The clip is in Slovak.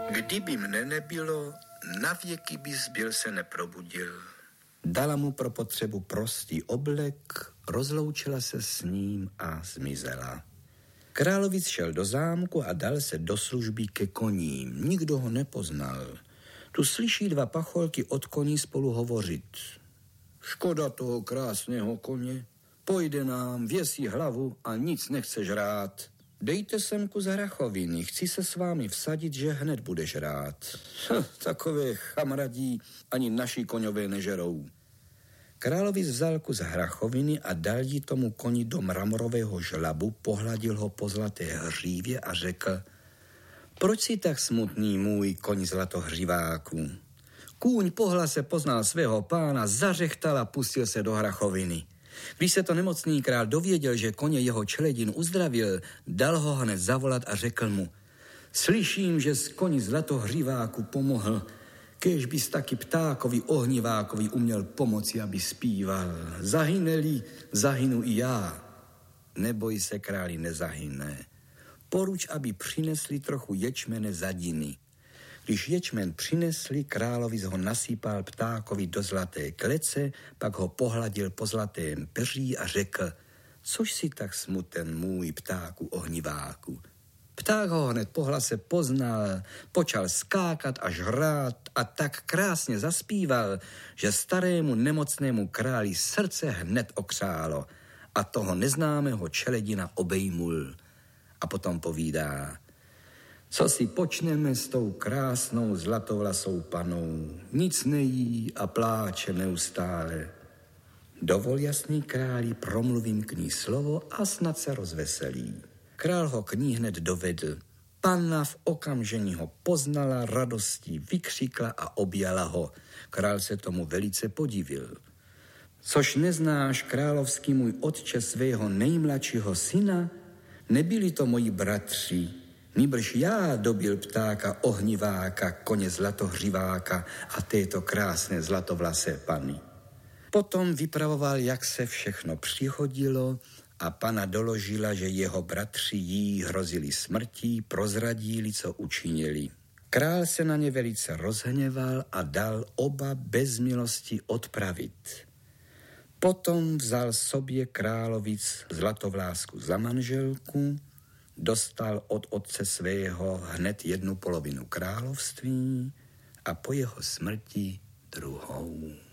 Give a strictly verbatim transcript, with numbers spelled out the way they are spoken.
Kdyby mne nebylo, navěky bys byl se neprobudil. Dala mu pro potřebu prostý oblek, rozloučila se s ním a zmizela. Královic šel do zámku a dal se do služby ke koním. Nikdo ho nepoznal. Tu slyší dva pacholky od koní spolu hovořit. Škoda toho krásného koně. Pojde nám, věsí hlavu a nic nechce žrát. Dejte sem kus hrachoviny, chci se s vámi vsadit, že hned budeš rád. Hm, takové chamradí ani naši koňové nežerou. Královic vzal kus hrachoviny a dal ji tomu koni do mramorového žlabu, pohladil ho po zlaté hřívě a řekl: Proč si tak smutný, můj koň zlatohřiváku? Kůň po hlase poznal svého pána, zařechtal a pustil se do hrachoviny. Když se to nemocný král dověděl, že koně jeho čeledin uzdravil, dal ho hned zavolat a řekl mu: Slyším, že z koni zlatohřiváku pomohl. Kéž bys taky ptákovi ohnivákovi uměl pomoci, aby zpíval. Zahyne-li, zahynu i já. Neboj se, králi, nezahyne. Poruč, aby přinesli trochu ječmene zadiny. Když ječmen přinesli, královic ho nasypal ptákovi do zlaté klece, pak ho pohladil po zlatém peří a řekl: Což si tak smuten, můj ptáku ohniváku? Pták ho hned po hlase poznal, počal skákat a žrát a tak krásně zaspíval, že starému nemocnému králi srdce hned okřálo a toho neznámého čeledina obejmul. A potom povídá: Co si počneme s tou krásnou zlatovlasou panou? Nic nejí a pláče neustále. Dovol, jasný králi, promluvím k ní slovo a snad se rozveselí. Král ho k ní hned dovedl. Panna v okamžení ho poznala, radostí vykřikla a objala ho. Král se tomu velice podivil. Což neznáš, královský můj otče, svého nejmladšího syna? Nebyli to moji bratři, nýbrž já dobil ptáka ohniváka, koně zlatohřiváka a této krásné zlatovlasé panny. Potom vypravoval, jak se všechno přihodilo, a pana doložila, že jeho bratři jí hrozili smrtí, prozradili, co učinili. Král se na ně velice rozhněval a dal oba bez milosti odpravit. Potom vzal sobě královic zlatovlásku za manželku, dostal od otce svého hned jednu polovinu království a po jeho smrti druhou.